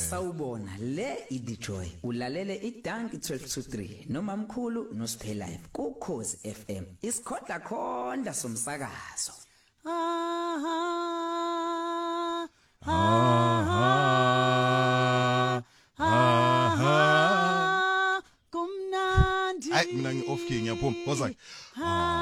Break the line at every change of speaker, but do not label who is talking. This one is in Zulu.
Sawubona le iThe Joy ulalele iDank 1223 nomamkhulu noSpay Live kuKhosi FM isikhodla khonda somsakazo
kumnandi
Hayi mina ngi off key ngiyaphuma. Wozake.